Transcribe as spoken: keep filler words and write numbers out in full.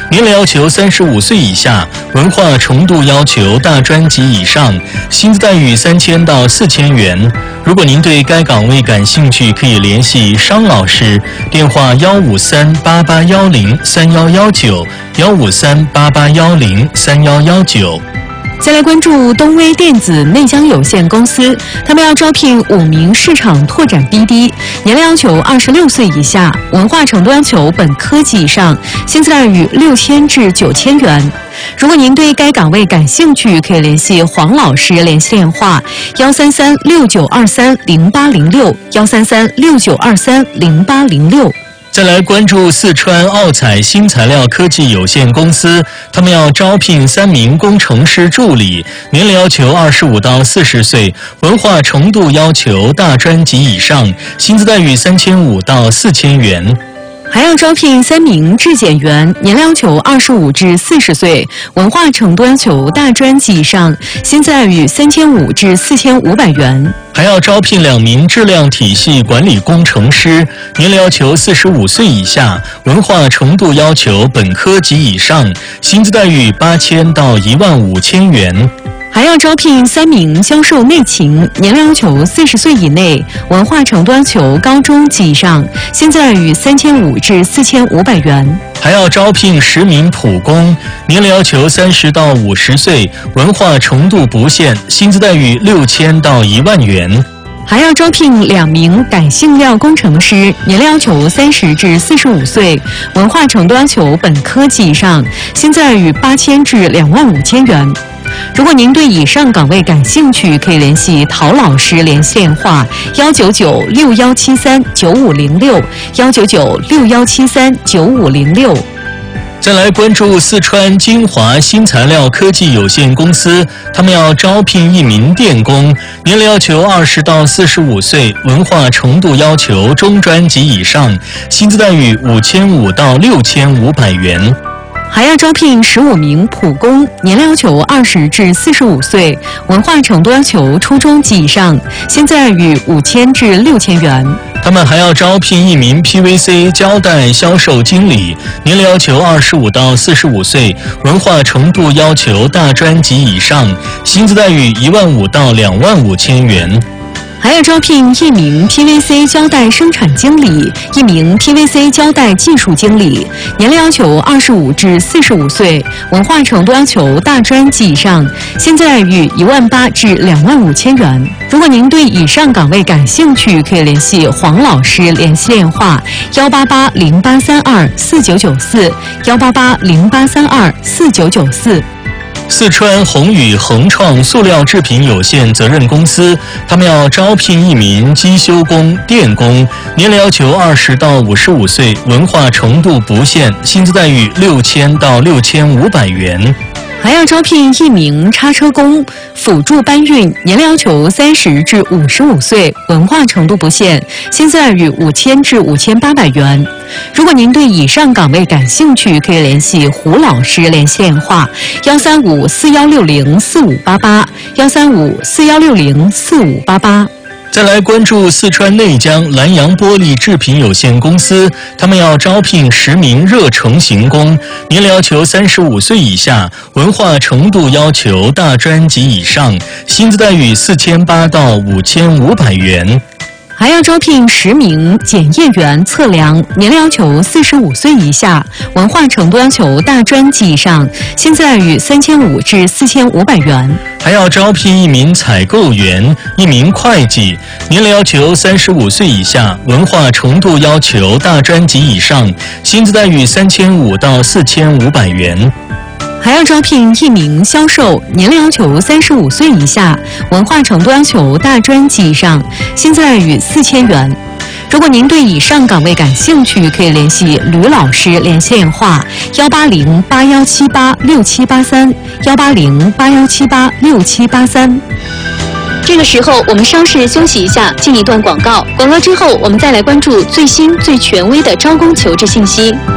年龄要求三十五岁以下，文化程度要求大专及以上，薪资待遇三千到四千元。如果您对该岗位感兴趣，可以联系商老师，电话幺五三八八幺零三幺幺九，幺五三八八幺零三幺幺九。 再来关注东威电子内江有限公司，他们要招聘五名市场拓展 B D， 年龄要求二十六岁以下，文化程度要求本科及以上，薪资待遇六千至九千元。如果您对该岗位感兴趣，可以联系黄老师，联系电话幺三三六九二三零八零六，幺三三六九二三零八零六。 再来关注四川奥彩新材料科技有限公司，他们要招聘三名工程师助理，年龄要求二十五到四十岁，文化程度要求大专及以上，薪资待遇三千五到四千元。 还要招聘三名质检员，年龄要求二十五至四十岁，文化程度要求大专及以上，薪资待遇三千五至四千五百元。 还要招聘两名质量体系管理工程师，年龄要求四十五岁以下，文化程度要求本科及以上，薪资待遇八千到一万五千元。 还要招聘三名销售内勤，年龄要求四十岁以内，文化程度要求高中及以上，薪资待遇三千五至四千五百元。 还要招聘十名普工，年龄要求三十到五十岁，文化程度不限，薪资待遇六千到一万元。 还要招聘两名改性料工程师，年龄要求三十至四十五岁，文化程度要求本科及以上，薪资待遇八千至两万五千元。如果您对以上岗位感兴趣，可以联系陶老师，联系电话幺九九六幺七三九五零六，幺九九六幺七三九五零六。 再来关注四川金华新材料科技有限公司，他们要招聘一名电工，年龄要求二十到四十五岁，文化程度要求中专及以上，薪资待遇五千五到六千五百元。 还要招聘十五名普工，年龄要求二十至四十五岁，文化程度要求初中及以上，薪资待遇五千至六千元。 他们还要招聘一名 P V C 胶带销售经理，年龄要求二十五到四十五岁，文化程度要求大专及以上，薪资待遇一万五到两万五千元。 还要招聘一名 P V C 胶带生产经理，一名 P V C 胶带技术经理，年龄要求二十五至四十五岁，文化程度要求大专及以上，薪资待遇一万八至两万五千元。如果您对以上岗位感兴趣，可以联系黄老师，联系电话幺八八零八三二四九九四，幺八八零八三二四九九四。 四川宏宇恒创塑料制品有限责任公司，他们要招聘一名机修工、电工，年龄要求二十到五十五岁，文化程度不限，薪资待遇六千到六千五百元。 还要招聘一名叉车工、辅助搬运，年龄要求三十至五十五岁，文化程度不限，薪资待遇五千至五千八百元。如果您对以上岗位感兴趣，可以联系胡老师，联系电话幺三五四幺六零四五八八，幺三五四幺六零四五八八。 再来关注四川内江蓝洋玻璃制品有限公司，他们要招聘十名热成型工，年龄要求三十五岁以下，文化程度要求大专及以上，薪资待遇四千八到五千五百元。 还要招聘十名检验员测量，年龄要求四十五岁以下，文化程度要求大专及以上，薪资待遇三千五至四千五百元。 还要招聘一名采购员、一名会计，年龄要求三十五岁以下，文化程度要求大专及以上，薪资待遇三千五到四千五百元。 还要招聘一名销售，年龄要求三十五岁以下，文化程度要求大专及以上，薪资待遇四千元。如果您对以上岗位感兴趣，可以联系吕老师，联系电话幺八零八幺七八六七八三，幺八零八幺七八六七八三。这个时候，我们稍事休息一下，进一段广告。广告之后，我们再来关注最新最权威的招工求职信息。